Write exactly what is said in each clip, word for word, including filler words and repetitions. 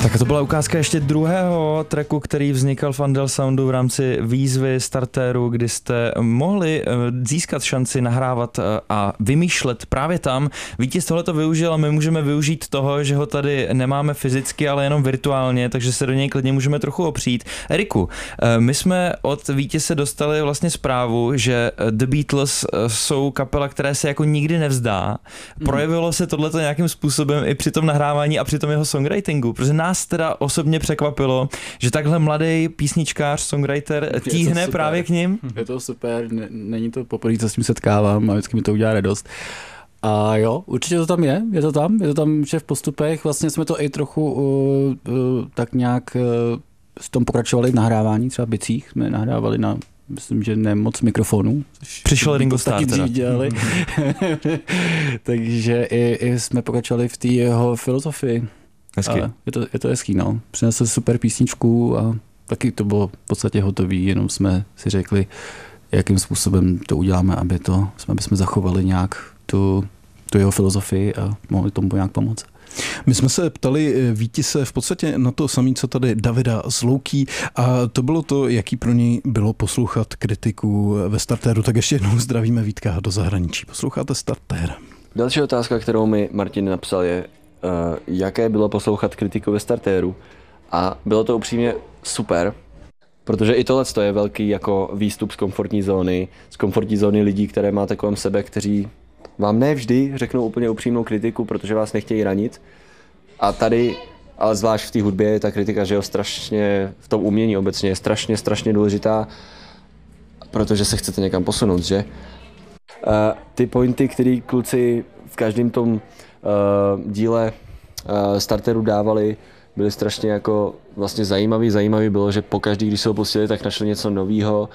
Tak to byla ukázka ještě druhého tracku, který vznikal v Andel Soundu v rámci výzvy Startéru, kdy jste mohli získat šanci nahrávat a vymýšlet právě tam. Vítěz tohle to využil a my můžeme využít toho, že ho tady nemáme fyzicky, ale jenom virtuálně, takže se do něj klidně můžeme trochu opřít. Eriku, my jsme od vítěze dostali vlastně zprávu, že The Beatles jsou kapela, která se jako nikdy nevzdá. Projevilo se tohleto nějakým způsobem i při tom nahrávání a při tom jeho songwritingu, protože nás teda osobně překvapilo, že takhle mladý písničkář, songwriter tíhne právě k nim. Je to super, není to poprvé, co s tím setkávám a vždycky mi to udělá radost. A jo, určitě to tam je, je to tam, je to tam, že v postupech vlastně jsme to i trochu uh, uh, tak nějak uh, s tom pokračovali v nahrávání, třeba v bicích jsme nahrávali na, myslím, že ne moc mikrofonů. Přišel Ringo Starr teda. Dělali. Takže i, i jsme pokračovali v té jeho filozofii. Hezky. Je to, je to hezký, no. Přinesl super písničku a taky to bylo v podstatě hotový, jenom jsme si řekli, jakým způsobem to uděláme, aby to, aby jsme zachovali nějak tu, tu jeho filozofii a mohli tomu nějak pomoct. My jsme se ptali vítěze v podstatě na to samé, co tady Davida z Louky, a to bylo to, jaký pro něj bylo poslouchat kritiku ve Startéru. Tak ještě jednou zdravíme Vítka do zahraničí. Posloucháte Startér. Další otázka, kterou mi Martin napsal, je, uh, jaké bylo poslouchat kritiku ve Startéru. A bylo to upřímně super, protože i tohle je velký jako výstup z komfortní zóny, z komfortní zóny lidí, které máte kolem sebe, kteří vám ne vždy řeknou úplně upřímnou kritiku, protože vás nechtějí ranit. A tady, ale zvlášť v té hudbě, je ta kritika, že jo, strašně, v tom umění obecně je strašně, strašně důležitá, protože se chcete někam posunout, že? Uh, ty pointy, které kluci v každém tom uh, díle uh, Startéru dávali, byly strašně jako vlastně zajímavý. Zajímavý bylo, že pokaždý, když se ho pustili, tak našli něco novýho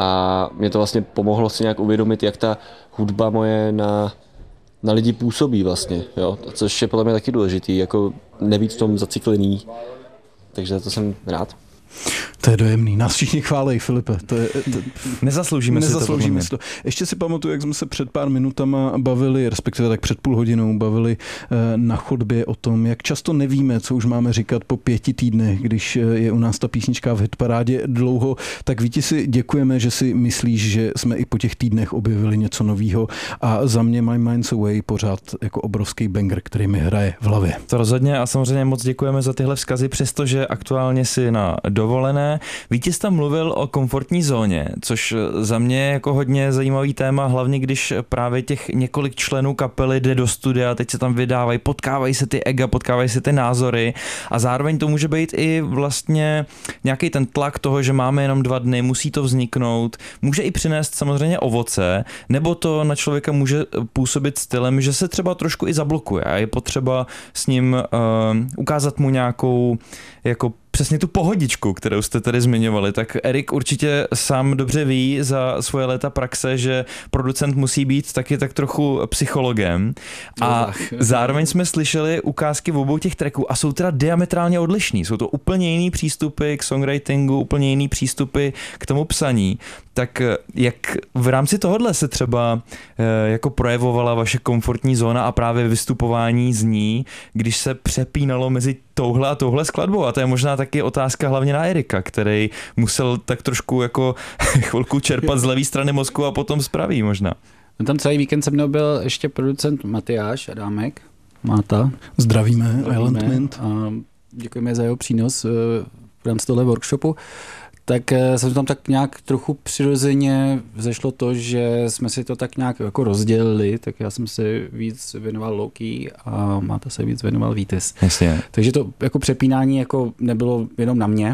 a mě to vlastně pomohlo si nějak uvědomit, jak ta hudba moje na, na lidi působí vlastně, jo? Což je podle mě taky důležitý, jako nebýt v tom zaciklený, takže za to jsem rád. To je dojemný. Nás všichni chválej, Filipe. To je, to... Nezasloužíme, Nezasloužíme si to. to. Ještě si pamatuju, jak jsme se před pár minutama bavili, respektive tak před půl hodinou bavili na chodbě o tom, jak často nevíme, co už máme říkat po pěti týdnech, když je u nás ta písnička v hitparádě dlouho. Tak Víti, si děkujeme, že si myslíš, že jsme i po těch týdnech objevili něco novýho, a za mě My Mind's Away pořád jako obrovský banger, který mi hraje v hlavě. To rozhodně a samozřejmě moc děkujeme za tyhle vzkazy, přestože aktuálně si na dovolené. Vítěz tam mluvil o komfortní zóně, což za mě je jako hodně zajímavý téma, hlavně když právě těch několik členů kapely jde do studia, teď se tam vydávají, potkávají se ty ega, potkávají se ty názory a zároveň to může být i vlastně nějaký ten tlak toho, že máme jenom dva dny, musí to vzniknout, může i přinést samozřejmě ovoce, nebo to na člověka může působit stylem, že se třeba trošku i zablokuje a je potřeba s ním uh, ukázat mu nějakou jako přesně tu pohodičku, kterou jste tady zmiňovali, tak Erik určitě sám dobře ví za svoje léta praxe, že producent musí být taky tak trochu psychologem a zároveň jsme slyšeli ukázky v obou těch tracků a jsou teda diametrálně odlišný, jsou to úplně jiný přístupy k songwritingu, úplně jiný přístupy k tomu psaní, tak jak v rámci tohohle se třeba jako projevovala vaše komfortní zóna a právě vystupování z ní, když se přepínalo mezi touhle a touhle skladbou, a to je možná taky otázka hlavně na Erika, který musel tak trošku jako chvilku čerpat z levé strany mozku a potom z pravý možná. No tam celý víkend se mnou byl ještě producent Matyáš Adámek, Máta. Zdravíme, Island Mint. A děkujeme za jeho přínos v rámci tohle workshopu. Tak jsem tam tak nějak trochu přirozeně vzešlo to, že jsme si to tak nějak jako rozdělili, tak já jsem se víc věnoval Loki a Máta se víc věnoval Vítěz. Jasně. Takže to jako přepínání jako nebylo jenom na mě,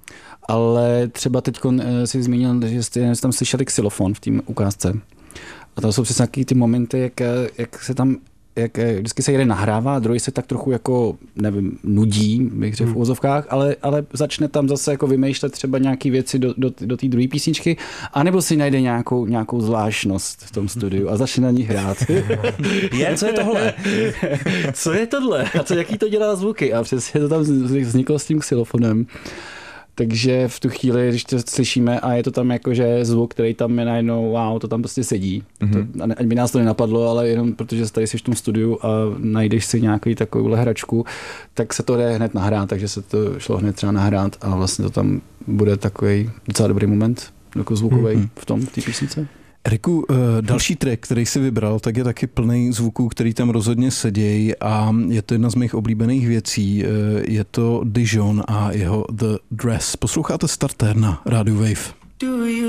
ale třeba teď si zmínil, že jste tam slyšeli xylofon v té ukázce. A to jsou přesně nějaký ty momenty, jak, jak se tam jak vždycky se jeden nahrává, a druhý se tak trochu jako, nevím, nudí, bych řekl v úvozovkách, ale, ale začne tam zase jako vymýšlet třeba nějaký věci do, do, do té druhé písničky, anebo si najde nějakou, nějakou zvláštnost v tom studiu a začne na ní hrát. Je, co je tohle? Co je tohle? A co, jaký to dělá zvuky? A přesně to tam vzniklo s tím xylofonem. Takže v tu chvíli, když to slyšíme a je to tam jako, že zvuk, který tam je najednou, wow, to tam prostě sedí. Mm-hmm. To, ať by nás to nenapadlo, ale jenom protože tady jsi v tom studiu a najdeš si nějaký takovouhle hračku, tak se to jde hned nahrát, takže se to šlo hned třeba nahrát a vlastně to tam bude takový docela dobrý moment, jako zvukový mm-hmm. v tom, v té písnice. Eriku, další track, který jsi vybral, tak je taky plný zvuků, který tam rozhodně sedějí a je to jedna z mých oblíbených věcí. Je to Dijon a jeho The Dress. Posloucháte Starter na Radio Wave.